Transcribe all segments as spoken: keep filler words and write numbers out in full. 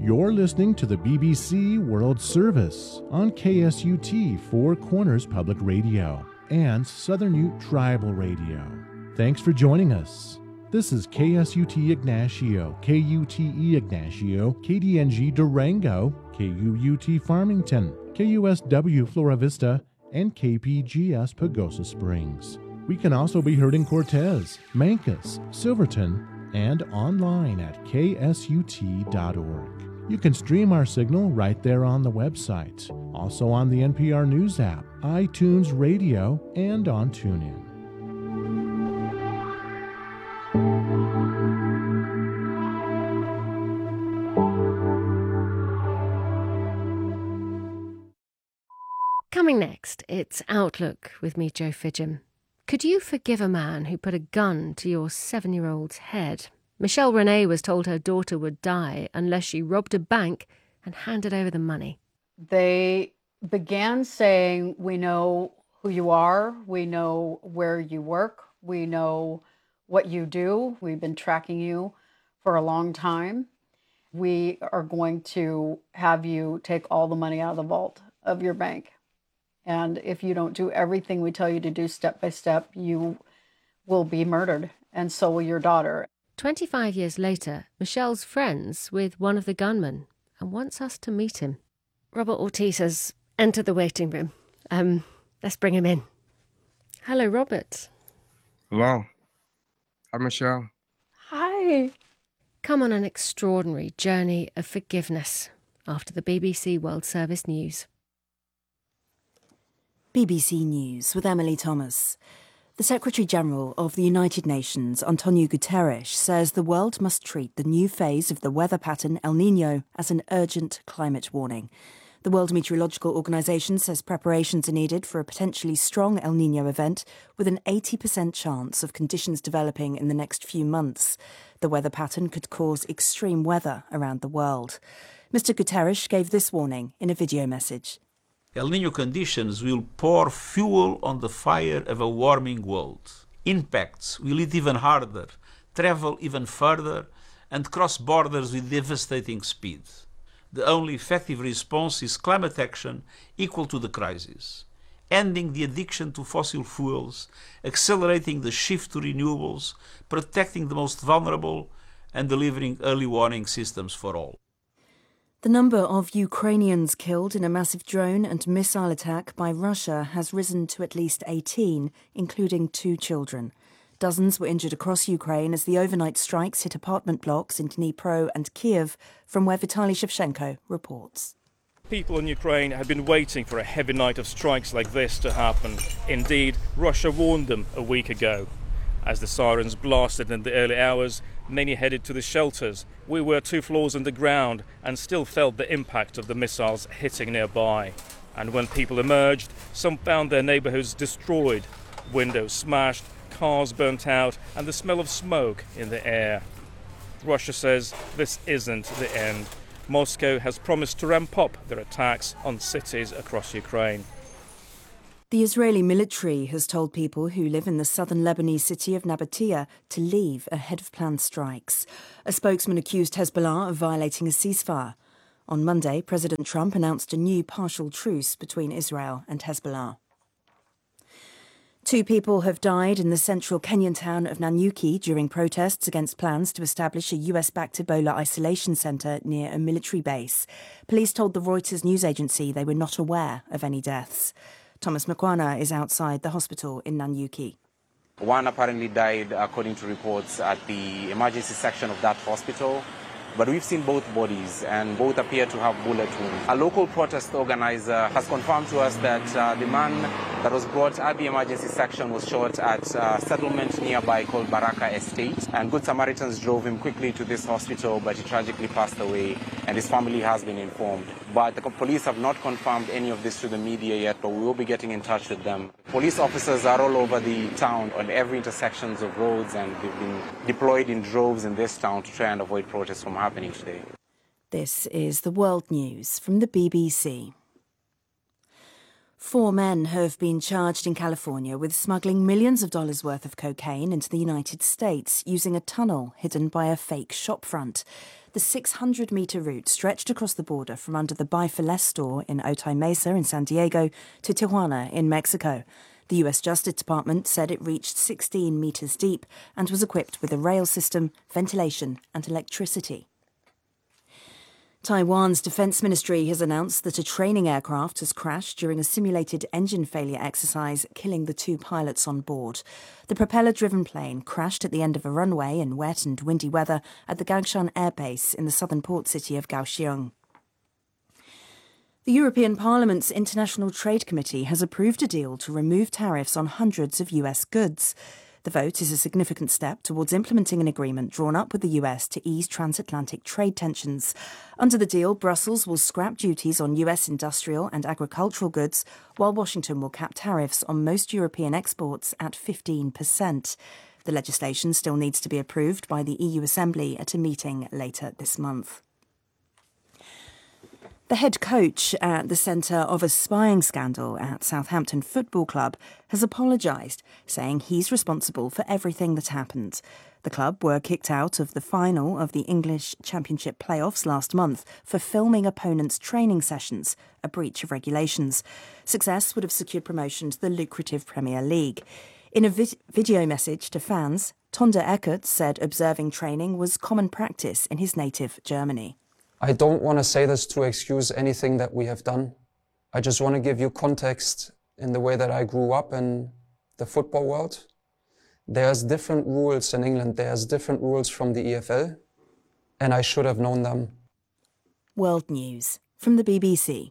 You're listening to the B B C World Service on K S U T Four Corners Public Radio and Southern Ute Tribal Radio. Thanks for joining us. This is K S U T Ignacio, K U T E Ignacio, K D N G Durango, K U U T Farmington, K U S W Flora Vista, and K P G S Pagosa Springs. We can also be heard in Cortez, Mancos, Silverton, and online at K S U T dot org. You can stream our signal right there on the website, also on the N P R News app, iTunes Radio, and on TuneIn. Coming next, it's Outlook with me, Jo Fidgham. Could you forgive a man who put a gun to your seven-year-old's head? Michelle Renee was told her daughter would die unless she robbed a bank and handed over the money. They began saying, we know who you are, we know where you work, we know what you do, we've been tracking you for a long time. We are going to have you take all the money out of the vault of your bank. And if you don't do everything we tell you to do step by step, you will be murdered, and so will your daughter. twenty-five years later, Michelle's friends with one of the gunmen and wants us to meet him. Robert Ortiz has entered the waiting room. Um, let's bring him in. Hello, Robert. Hello. Hi, Michelle. Hi. Come on an extraordinary journey of forgiveness after the B B C World Service News. B B C News with Emily Thomas. The Secretary-General of the United Nations, Antonio Guterres, says the world must treat the new phase of the weather pattern El Niño as an urgent climate warning. The World Meteorological Organization says preparations are needed for a potentially strong El Niño event with an eighty percent chance of conditions developing in the next few months. The weather pattern could cause extreme weather around the world. Mister Guterres gave this warning in a video message. El Niño conditions will pour fuel on the fire of a warming world. Impacts will hit even harder, travel even further, and cross borders with devastating speed. The only effective response is climate action equal to the crisis, ending the addiction to fossil fuels, accelerating the shift to renewables, protecting the most vulnerable, and delivering early warning systems for all. The number of Ukrainians killed in a massive drone and missile attack by Russia has risen to at least eighteen, including two children. Dozens were injured across Ukraine as the overnight strikes hit apartment blocks in Dnipro and Kiev, from where Vitaly Shevchenko reports. People in Ukraine had been waiting for a heavy night of strikes like this to happen. Indeed, Russia warned them a week ago. As the sirens blasted in the early hours, many headed to the shelters. We were two floors underground and still felt the impact of the missiles hitting nearby. And when people emerged, some found their neighborhoods destroyed, windows smashed, cars burnt out, and the smell of smoke in the air. Russia says this isn't the end. Moscow has promised to ramp up their attacks on cities across Ukraine. The Israeli military has told people who live in the southern Lebanese city of Nabatea to leave ahead of planned strikes. A spokesman accused Hezbollah of violating a ceasefire. On Monday, President Trump announced a new partial truce between Israel and Hezbollah. Two people have died in the central Kenyan town of Nanyuki during protests against plans to establish a U S-backed Ebola isolation centre near a military base. Police told the Reuters news agency they were not aware of any deaths. Thomas Mkwana is outside the hospital in Nanyuki. One apparently died, according to reports, at the emergency section of that hospital. But we've seen both bodies, and both appear to have bullet wounds. A local protest organizer has confirmed to us that uh, the man that was brought at the emergency section was shot at a settlement nearby called Baraka Estate. And Good Samaritans drove him quickly to this hospital, but he tragically passed away, and his family has been informed. But the police have not confirmed any of this to the media yet, but we will be getting in touch with them. Police officers are all over the town on every intersections of roads, and they've been deployed in droves in this town to try and avoid protests from happening today. This is the World News from the B B C. Four men have been charged in California with smuggling millions of dollars worth of cocaine into the United States using a tunnel hidden by a fake shopfront. The six hundred metre route stretched across the border from under the Bifeles store in Otay Mesa in San Diego to Tijuana in Mexico. The U S Justice Department said it reached sixteen metres deep and was equipped with a rail system, ventilation and electricity. Taiwan's defence ministry has announced that a training aircraft has crashed during a simulated engine failure exercise, killing the two pilots on board. The propeller-driven plane crashed at the end of a runway in wet and windy weather at the Gangshan Air Base in the southern port city of Kaohsiung. The European Parliament's International Trade Committee has approved a deal to remove tariffs on hundreds of U S goods. The vote is a significant step towards implementing an agreement drawn up with the U S to ease transatlantic trade tensions. Under the deal, Brussels will scrap duties on U S industrial and agricultural goods, while Washington will cap tariffs on most European exports at fifteen percent. The legislation still needs to be approved by the E U Assembly at a meeting later this month. The head coach at the centre of a spying scandal at Southampton Football Club has apologised, saying he's responsible for everything that happened. The club were kicked out of the final of the English Championship playoffs last month for filming opponents' training sessions, a breach of regulations. Success would have secured promotion to the lucrative Premier League. In a vid- video message to fans, Tonda Eckert said observing training was common practice in his native Germany. I don't want to say this to excuse anything that we have done. I just want to give you context in the way that I grew up in the football world. There's different rules in England. There's different rules from the E F L, and I should have known them. World News from the B B C.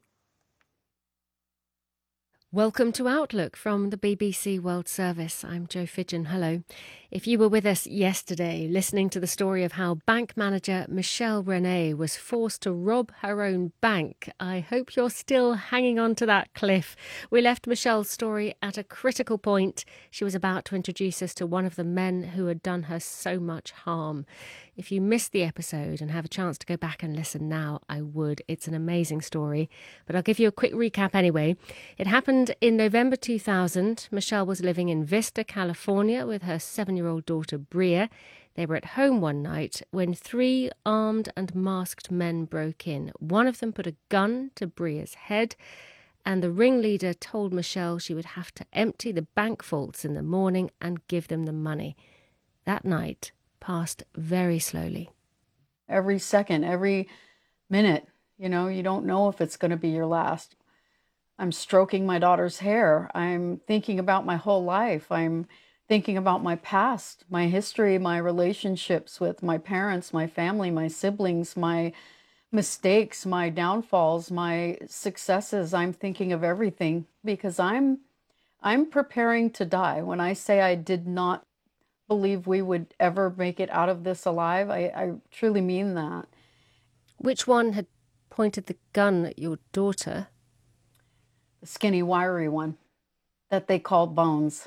Welcome to Outlook from the B B C World Service. I'm Jo Fidgen. Hello. If you were with us yesterday, listening to the story of how bank manager Michelle Renee was forced to rob her own bank, I hope you're still hanging on to that cliff. We left Michelle's story at a critical point. She was about to introduce us to one of the men who had done her so much harm. If you missed the episode and have a chance to go back and listen now, I would. It's an amazing story, but I'll give you a quick recap anyway. It happened in November two thousand. Michelle was living in Vista, California with her seven-year-old daughter, Bria. They were at home one night when three armed and masked men broke in. One of them put a gun to Bria's head, and the ringleader told Michelle she would have to empty the bank vaults in the morning and give them the money. That night passed very slowly. Every second, every minute, you know, you don't know if it's going to be your last. I'm stroking my daughter's hair. I'm thinking about my whole life. I'm thinking about my past, my history, my relationships with my parents, my family, my siblings, my mistakes, my downfalls, my successes. I'm thinking of everything because I'm I'm preparing to die. When I say I did not believe we would ever make it out of this alive, I, I truly mean that. Which one had pointed the gun at your daughter? The skinny, wiry one that they called Bones.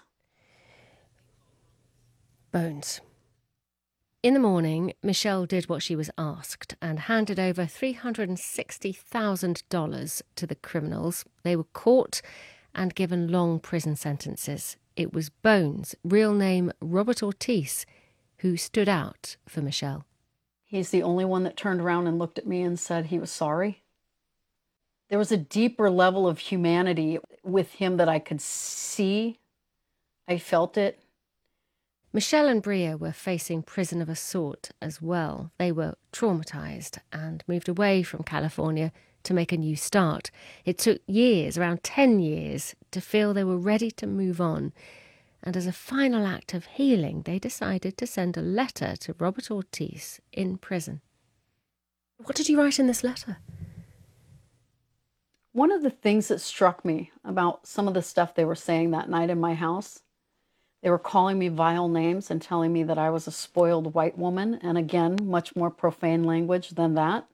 Bones. In the morning, Michelle did what she was asked and handed over three hundred sixty thousand dollars to the criminals. They were caught and given long prison sentences. It was Bones, real name Robert Ortiz, who stood out for Michelle. He's the only one that turned around and looked at me and said he was sorry. There was a deeper level of humanity with him that I could see. I felt it. Michelle and Bria were facing prison of assault as well. They were traumatised and moved away from California to make a new start. It took years, around ten years, to feel they were ready to move on. And as a final act of healing, they decided to send a letter to Robert Ortiz in prison. What did you write in this letter? One of the things that struck me about some of the stuff they were saying that night in my house, they were calling me vile names and telling me that I was a spoiled white woman, and again, much more profane language than that.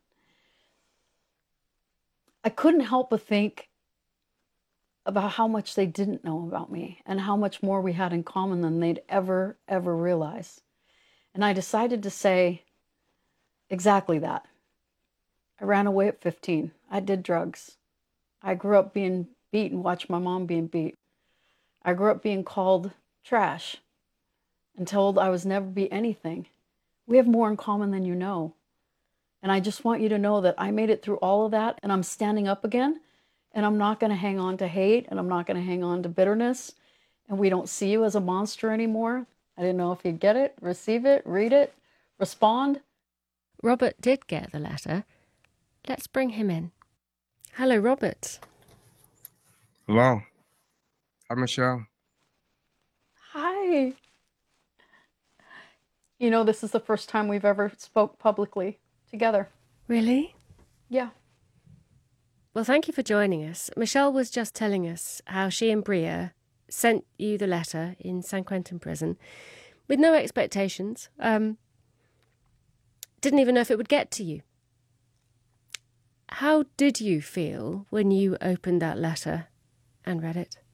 I couldn't help but think about how much they didn't know about me and how much more we had in common than they'd ever, ever realize. And I decided to say exactly that. I ran away at fifteen. I did drugs. I grew up being beat and watched my mom being beat. I grew up being called trash and told I was never be anything. We have more in common than you know. And I just want you to know that I made it through all of that, and I'm standing up again, and I'm not going to hang on to hate, and I'm not going to hang on to bitterness, and we don't see you as a monster anymore. I didn't know if you'd get it, receive it, read it, respond. Robert did get the letter. Let's bring him in. Hello, Robert. Hello. Hi, Michelle. Hi. You know, this is the first time we've ever spoke publicly together. Really? Yeah. Well, thank you for joining us. Michelle was just telling us how she and Bria sent you the letter in San Quentin prison with no expectations. Um, didn't even know if it would get to you. How did you feel when you opened that letter and read it?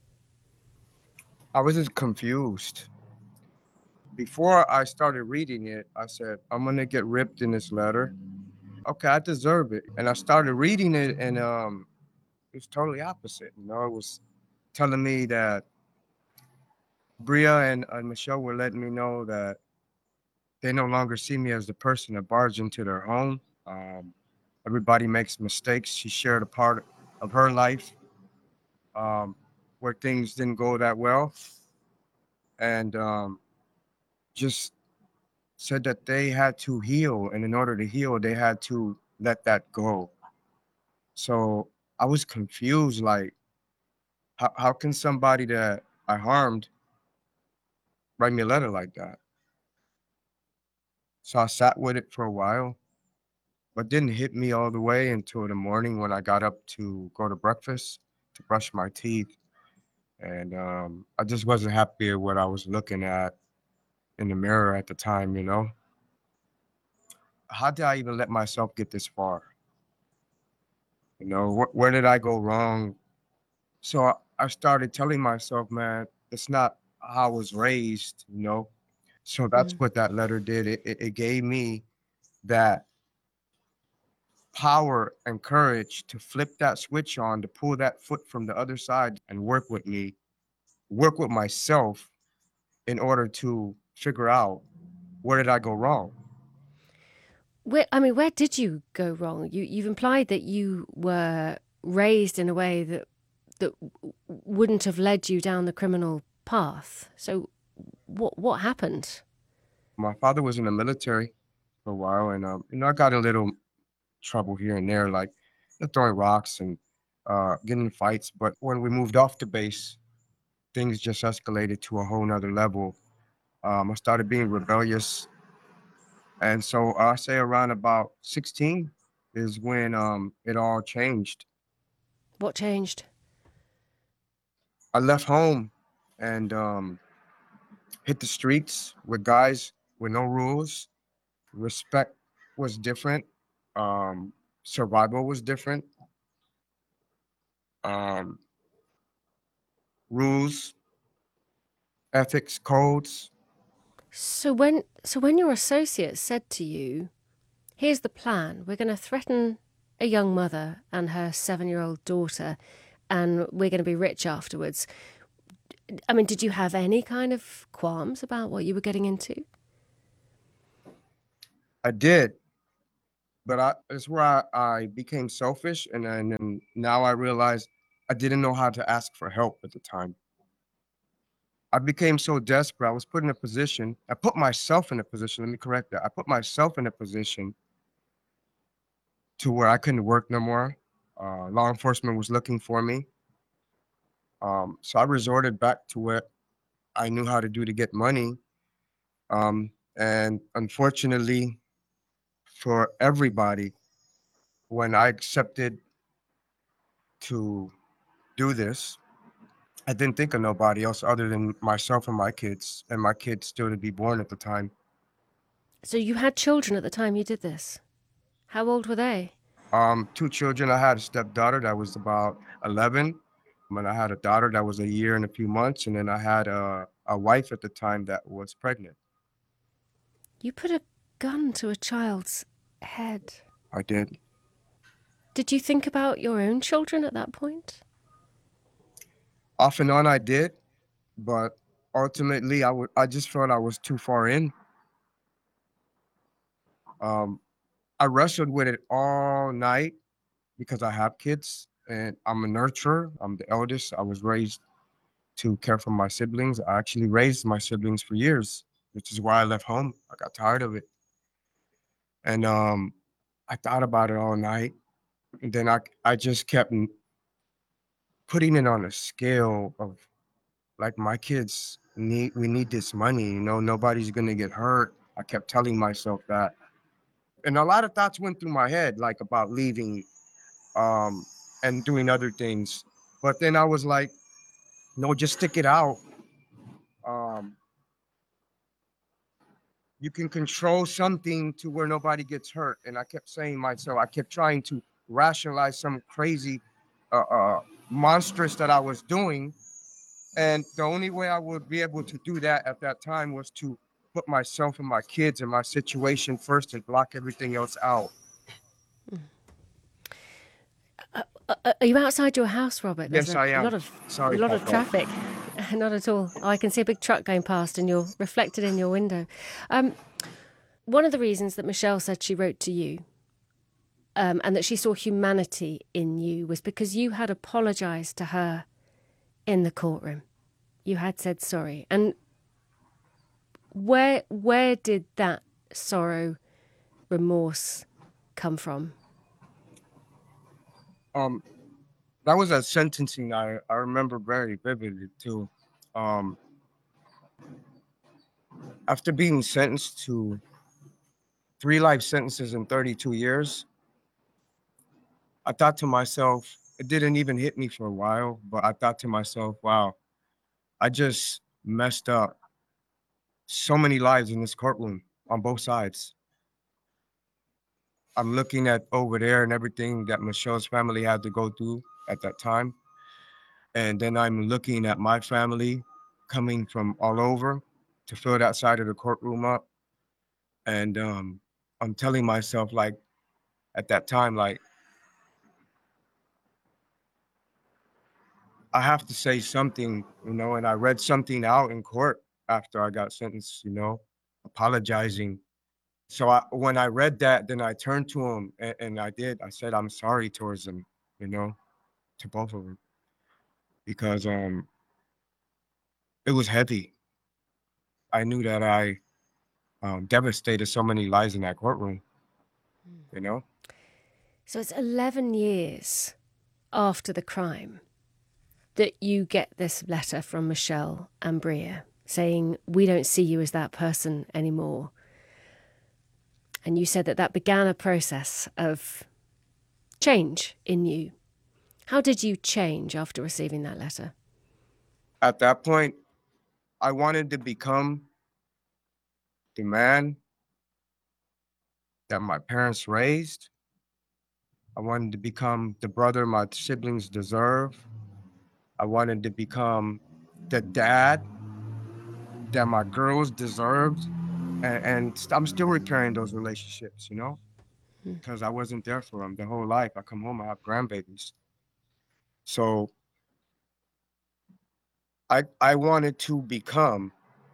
I was just confused. Before I started reading it, I said, I'm going to get ripped in this letter. Okay, I deserve it. And I started reading it, and um, it was totally opposite. You know, it was telling me that Bria and, and Michelle were letting me know that they no longer see me as the person that barged into their home. Um, everybody makes mistakes. She shared a part of her life um, where things didn't go that well. And um, just said that they had to heal, and in order to heal, they had to let that go. So I was confused, like, how, how can somebody that I harmed write me a letter like that? So I sat with it for a while, but didn't hit me all the way until the morning when I got up to go to breakfast, to brush my teeth. And um, I just wasn't happy with what I was looking at in the mirror at the time, you know? How did I even let myself get this far? You know, wh- where did I go wrong? So I, I started telling myself, man, it's not how I was raised, you know? So that's Mm. what that letter did. It, it, it gave me that power and courage to flip that switch on, to pull that foot from the other side and work with me, work with myself in order to figure out where did I go wrong. Where, I mean, where did you go wrong? You, you've implied that you were raised in a way that that wouldn't have led you down the criminal path. So what what happened? My father was in the military for a while, and um, you know, I got in a little trouble here and there, like throwing rocks and uh, getting in fights. But when we moved off the base, things just escalated to a whole nother level. Um, I started being rebellious. And so I say around about sixteen is when um, it all changed. What changed? I left home and um, hit the streets with guys with no rules. Respect was different. Um, survival was different. Um, rules, ethics, codes. So when so when your associates said to you, here's the plan, we're going to threaten a young mother and her seven-year-old daughter, and we're going to be rich afterwards. I mean, did you have any kind of qualms about what you were getting into? I did, but I, it's where I, I became selfish, and then and now I realized I didn't know how to ask for help at the time. I became so desperate. I was put in a position. I put myself in a position. Let me correct that. I put myself in a position to where I couldn't work no more. Uh, law enforcement was looking for me. Um, so I resorted back to what I knew how to do to get money. Um, and unfortunately for everybody, when I accepted to do this, I didn't think of nobody else other than myself and my kids, and my kids still to be born at the time. So you had children at the time you did this. How old were they? Um, two children. I had a stepdaughter that was about eleven. And I had a daughter that was a year and a few months. And then I had a, a wife at the time that was pregnant. You put a gun to a child's head. I did. Did you think about your own children at that point? Off and on I did, but ultimately I, w- I just felt I was too far in. Um, I wrestled with it all night because I have kids and I'm a nurturer. I'm the eldest. I was raised to care for my siblings. I actually raised my siblings for years, which is why I left home. I got tired of it. And um, I thought about it all night. And then I, I just kept putting it on a scale of, like, my kids need, we need this money, you know, nobody's gonna get hurt. I kept telling myself that. And a lot of thoughts went through my head, like about leaving um, and doing other things. But then I was like, no, just stick it out. Um, you can control something to where nobody gets hurt. And I kept saying myself, I kept trying to rationalize some crazy, uh, uh, monstrous that I was doing. And the only way I would be able to do that at that time was to put myself and my kids and my situation first and block everything else out. Uh, uh, are you outside your house, Robert? There's Yes, a I am. Lot of, Sorry, a lot Papa. of traffic. Not at all. Oh, I can see a big truck going past and you're reflected in your window. Um, one of the reasons that Michelle said she wrote to you um, and that she saw humanity in you was because you had apologised to her in the courtroom. You had said sorry. And where where did that sorrow, remorse come from? Um, that was a sentencing I, I remember very vividly too. Um, after being sentenced to three life sentences in thirty-two years, I thought to myself, it didn't even hit me for a while, but I thought to myself, wow, I just messed up so many lives in this courtroom on both sides. I'm looking at over there and everything that Michelle's family had to go through at that time. And then I'm looking at my family coming from all over to fill that side of the courtroom up. And um, I'm telling myself, like, at that time, like, I have to say something, you know, and I read something out in court after I got sentenced, you know, apologizing. So I, when I read that, then I turned to him and, and I did. I said, I'm sorry towards him, you know, to both of them. Because um, it was heavy. I knew that I um, devastated so many lives in that courtroom, you know? So it's eleven years after the crime that you get this letter from Michelle and Bria saying, we don't see you as that person anymore. And you said that that began a process of change in you. How did you change after receiving that letter? At that point, I wanted to become the man that my parents raised. I wanted to become the brother my siblings deserve. I wanted to become the dad that my girls deserved. And, and I'm still repairing those relationships, you know, because I wasn't there for them the whole life. I come home, I have grandbabies. So I, I wanted to become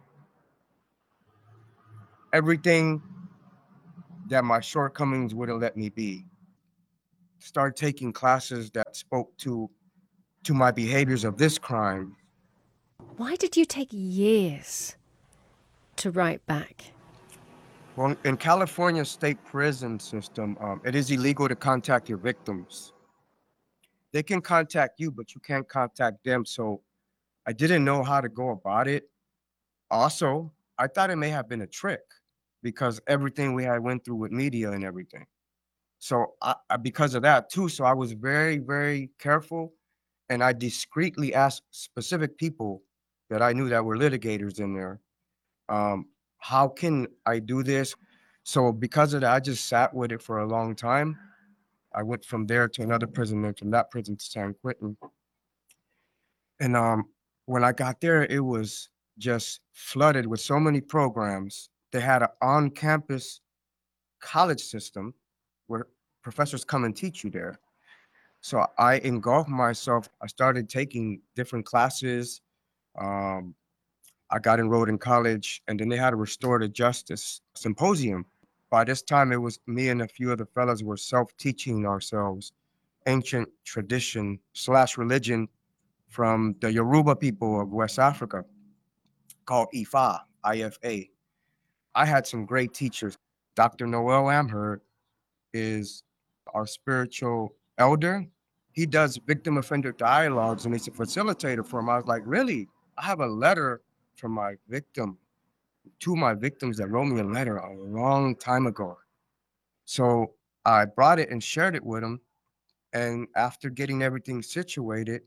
everything that my shortcomings wouldn't let me be. Start taking classes that spoke to to my behaviors of this crime. Why did you take years to write back? Well, in California state prison system, um, it is illegal to contact your victims. They can contact you, but you can't contact them. So I didn't know how to go about it. Also, I thought it may have been a trick because everything we had went through with media and everything. So I, I, because of that too, so I was very, very careful, and I discreetly asked specific people that I knew that were litigators in there, um, how can I do this? So because of that, I just sat with it for a long time. I went from there to another prison, and from that prison to San Quentin. And um, when I got there, it was just flooded with so many programs. They had an on-campus college system where professors come and teach you there. So I engulfed myself. I started taking different classes. Um, I got enrolled in college, and then they had a restorative justice symposium. By this time, it was me and a few of the fellas were self-teaching ourselves ancient tradition slash religion from the Yoruba people of West Africa called Ifa, I F A. I had some great teachers. Doctor Noel Amherd is our spiritual elder. He does victim offender dialogues and he's a facilitator for him. I was like, really? I have a letter from my victim, two of my victims that wrote me a letter a long time ago. So I brought it and shared it with him. And after getting everything situated,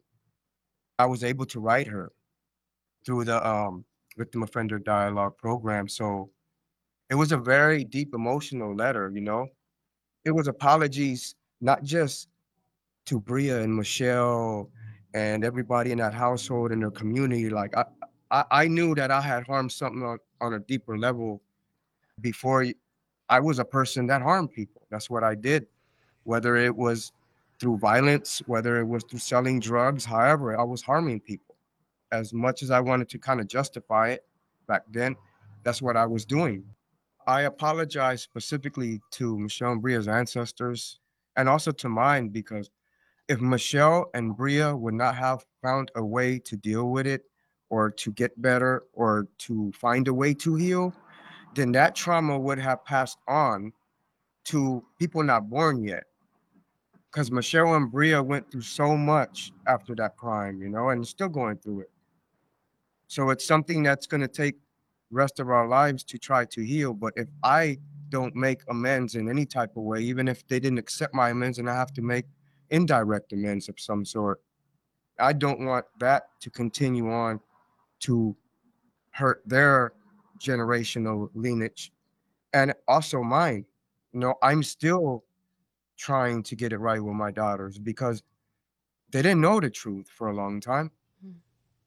I was able to write her through the um, victim offender dialogue program. So it was a very deep emotional letter, you know. It was apologies, not just to Bria and Michelle and everybody in that household and their community. Like I, I, I knew that I had harmed something on, on a deeper level before I was a person that harmed people. That's what I did, whether it was through violence, whether it was through selling drugs, however, I was harming people. As much as I wanted to kind of justify it back then, that's what I was doing. I apologize specifically to Michelle and Bria's ancestors and also to mine, because if Michelle and Bria would not have found a way to deal with it or to get better or to find a way to heal, then that trauma would have passed on to people not born yet. Because Michelle and Bria went through so much after that crime, you know, and still going through it. So it's something that's going to take the rest of our lives to try to heal. But if I don't make amends in any type of way, even if they didn't accept my amends and I have to make indirect amends of some sort, I don't want that to continue on to hurt their generational lineage and also mine. You know, I'm still trying to get it right with my daughters because they didn't know the truth for a long time. Mm.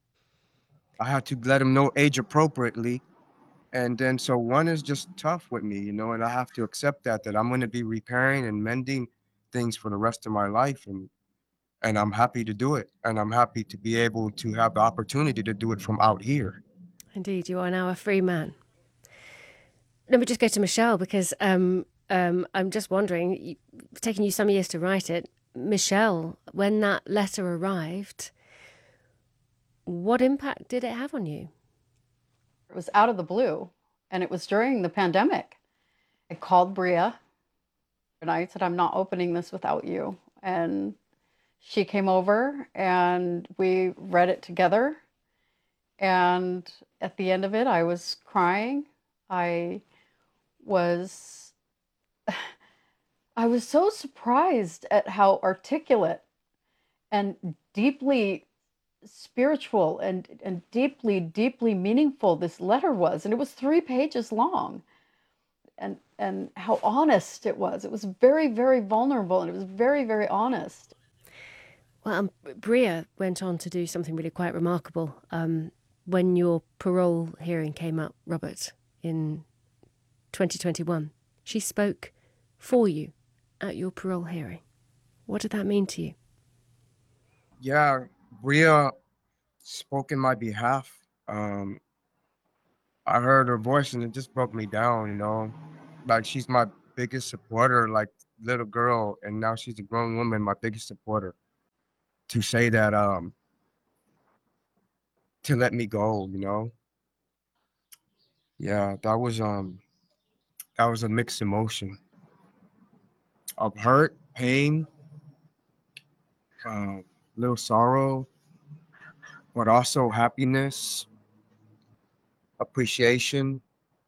I had to let them know age appropriately. And then, so one is just tough with me, you know, and I have to accept that, that I'm going to be repairing and mending things for the rest of my life. And, and I'm happy to do it. And I'm happy to be able to have the opportunity to do it from out here. Indeed, you are now a free man. Let me just go to Michelle because um, um, I'm just wondering, it's taken you some years to write it. Michelle, when that letter arrived, what impact did it have on you? It was out of the blue, and it was during the pandemic. I called Bria, and I said, I'm not opening this without you. And she came over, and we read it together. And at the end of it, I was crying. I was, I was so surprised at how articulate and deeply spiritual and, and deeply, deeply meaningful this letter was. And it was three pages long. And, and how honest it was. It was very, very vulnerable, and it was very, very honest. Well, um, Bria went on to do something really quite remarkable. Um, when your parole hearing came up, Robert, in twenty twenty-one, she spoke for you at your parole hearing. What did that mean to you? Yeah, Bria spoke in my behalf. Um, I heard her voice and it just broke me down, you know. Like, she's my biggest supporter, like little girl, and now she's a grown woman, my biggest supporter. To say that, um, to let me go, you know. Yeah, that was um, that was a mixed emotion of hurt, pain, uh, little sorrow, but also happiness, appreciation,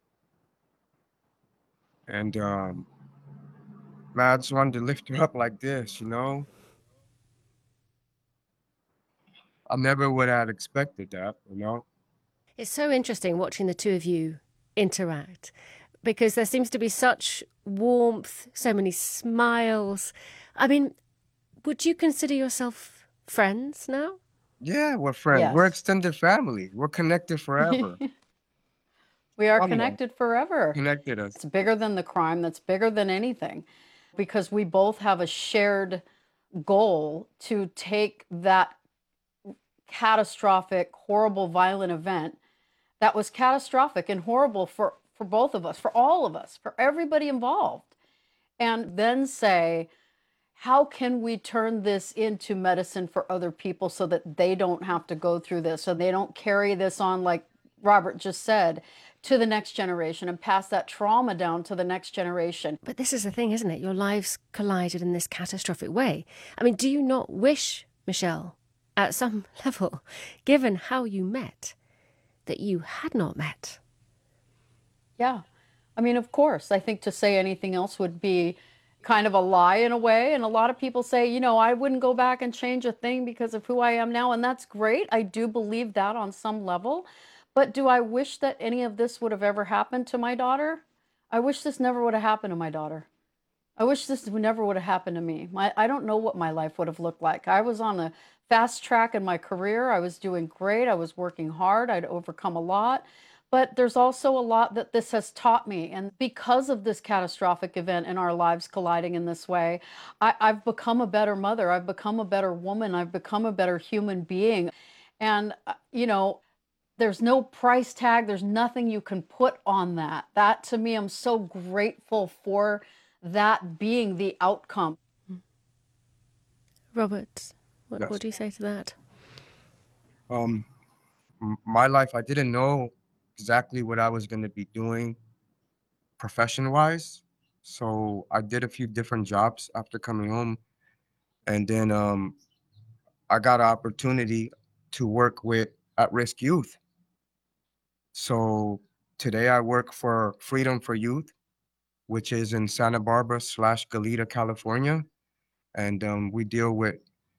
and um, man, I just wanted to lift her up like this, you know. I never would have expected that, you know. It's so interesting watching the two of you interact because there seems to be such warmth, so many smiles. I mean, would you consider yourself friends now? Yeah, we're friends. Yes. We're extended family. We're connected forever. We are Funny. connected forever. Connected us. It's bigger than the crime. That's bigger than anything, because we both have a shared goal to take that catastrophic, horrible, violent event that was catastrophic and horrible for, for both of us, for all of us, for everybody involved. And then say, how can we turn this into medicine for other people so that they don't have to go through this, so they don't carry this on, like Robert just said, to the next generation and pass that trauma down to the next generation. But this is the thing, isn't it? Your lives collided in this catastrophic way. I mean, do you not wish, Michelle, at some level, given how you met, that you had not met? Yeah. I mean, of course, I think to say anything else would be kind of a lie in a way. And a lot of people say, you know, I wouldn't go back and change a thing because of who I am now. And that's great. I do believe that on some level. But do I wish that any of this would have ever happened to my daughter? I wish this never would have happened to my daughter. I wish this never would have happened to me. My, I don't know what my life would have looked like. I was on a fast track in my career. I was doing great. I was working hard. I'd overcome a lot. But there's also a lot that this has taught me. And because of this catastrophic event and our lives colliding in this way, I, I've become a better mother. I've become a better woman. I've become a better human being. And, you know, there's no price tag. There's nothing you can put on that. That, to me, I'm so grateful for that being the outcome. Robert, what, Yes. what do you say to that? Um, m- my life, I didn't know exactly what I was going to be doing profession-wise. So I did a few different jobs after coming home. And then um, I got an opportunity to work with at-risk youth. So today I work for Freedom for Youth, which is in Santa Barbara slash Goleta, California. And um, we deal with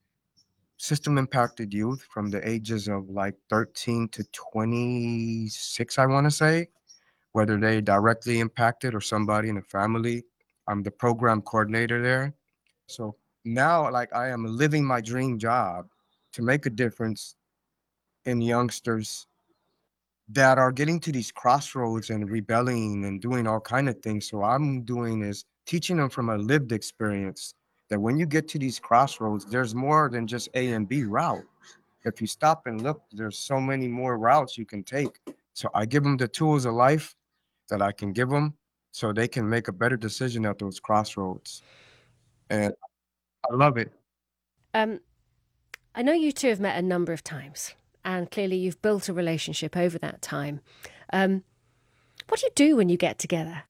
system impacted youth from the ages of like thirteen to twenty-six, I want to say, whether they directly impacted or somebody in the family. I'm the program coordinator there. So now, like, I am living my dream job to make a difference in youngsters that are getting to these crossroads and rebelling and doing all kind of things. So I'm doing is teaching them from a lived experience that when you get to these crossroads, there's more than just A and B route. If you stop and look, there's so many more routes you can take. So I give them the tools of life that I can give them so they can make a better decision at those crossroads. And I love it. Um, I know you two have met a number of times, and clearly you've built a relationship over that time. Um, what do you do when you get together?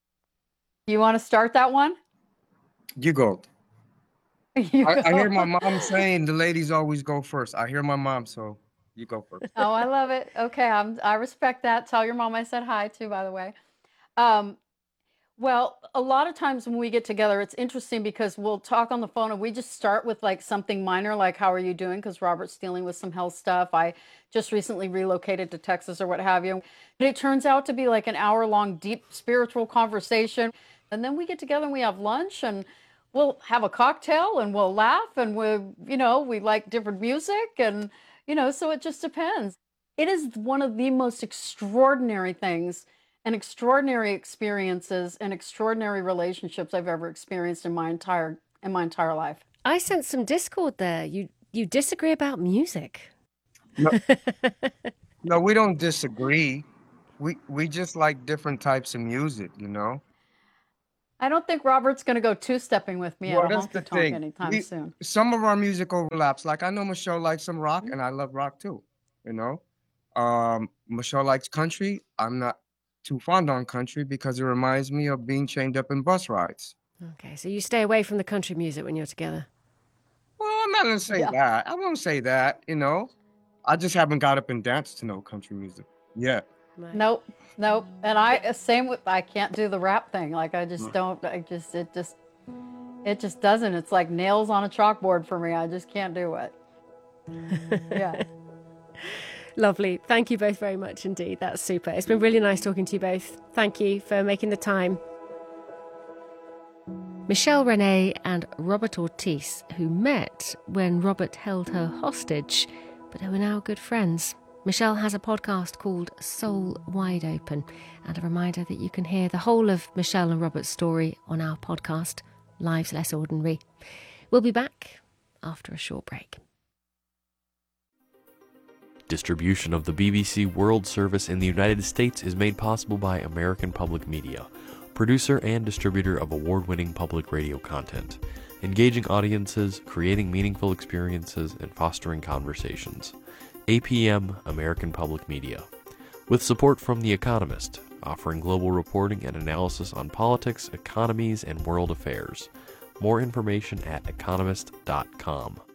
You want to start that one? You go. You I, I go. hear my mom saying the ladies always go first. I hear my mom, so you go first. Oh, I love it. Okay, I'm, I respect that. Tell your mom I said hi too, by the way. Um, well, a lot of times when we get together, it's interesting because we'll talk on the phone and we just start with like something minor, like how are you doing? Because Robert's dealing with some health stuff. I just recently relocated to Texas or what have you. But it turns out to be like an hour long, deep spiritual conversation. And then we get together and we have lunch and we'll have a cocktail and we'll laugh and we, you know, we like different music and, you know, so it just depends. It is one of the most extraordinary things and extraordinary experiences and extraordinary relationships I've ever experienced in my entire in my entire life. I sense some discord there. You you disagree about music. No, no, we don't disagree. We we just like different types of music, you know. I don't think Robert's going to go two-stepping with me Well, at a that's the honky tonk thing. anytime We- soon. Some of our music overlaps. Like I know Michelle likes some rock, and I love rock too. You know, um, Michelle likes country. I'm not too fond on country because it reminds me of being chained up in bus rides. Okay, so you stay away from the country music when you're together. Well, I'm not gonna say Yeah. that. I won't say that. You know, I just haven't got up and danced to no country music yet. Right. Nope, nope. And I same with I can't do the rap thing. Like I just don't. I just it just it just doesn't. It's like nails on a chalkboard for me. I just can't do it. Yeah. Lovely. Thank you both very much indeed. That's super. It's been really nice talking to you both. Thank you for making the time. Michelle Renee and Robert Ortiz, who met when Robert held her hostage, but who are now good friends. Michelle has a podcast called Soul Wide Open, and a reminder that you can hear the whole of Michelle and Robert's story on our podcast, Lives Less Ordinary. We'll be back after a short break. Distribution of the B B C World Service in the United States is made possible by American Public Media, producer and distributor of award-winning public radio content, engaging audiences, creating meaningful experiences, and fostering conversations. A P M, American Public Media. With support from The Economist, offering global reporting and analysis on politics, economies, and world affairs. More information at economist dot com.